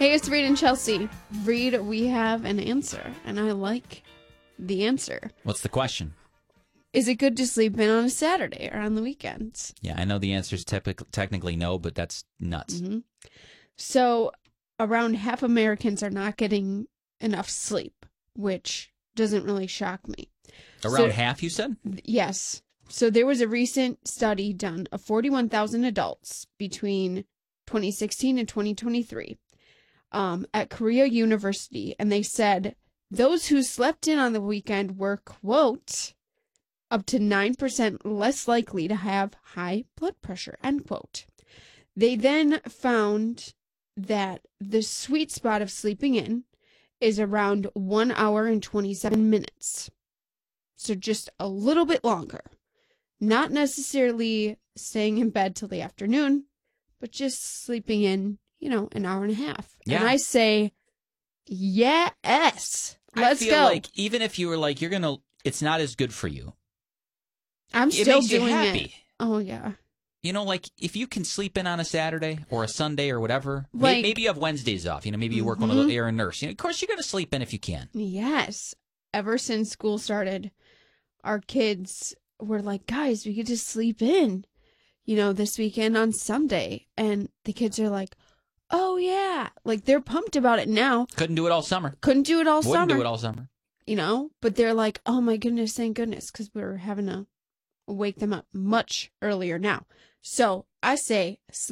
Hey, it's Reed and Chelsea. Reed, we have an answer, and I like the answer. What's the question? Is it good to sleep in on a Saturday or on the weekends? Yeah, I know the answer is technically no, but that's nuts. Mm-hmm. So, around half Americans are not getting enough sleep, which doesn't really shock me. Around half, you said? Yes. So, there was a recent study done of 41,000 adults between 2016 and 2023 at Korea University, and they said those who slept in on the weekend were, quote, up to 9% less likely to have high blood pressure, end quote. They then found that the sweet spot of sleeping in is around 1 hour and 27 minutes. So just a little bit longer. Not necessarily staying in bed till the afternoon, but just sleeping in, an hour and a half. Yeah. And I say, yes, let's I feel go. like even if you were like, it's not as good for you. I'm it still makes you doing happy. it. Oh, yeah. Like if you can sleep in on a Saturday or a Sunday or whatever, Like, maybe you have Wednesdays off. Maybe you work one of those, you're a nurse. Of course, you're going to sleep in if you can. Yes. Ever since school started, our kids were like, guys, we could just sleep in, this weekend on Sunday. And the kids are like, oh, yeah. Like, they're pumped about it now. Couldn't do it all summer. Wouldn't do it all summer. But they're like, oh, my goodness, thank goodness, because we're having to wake them up much earlier now. So I say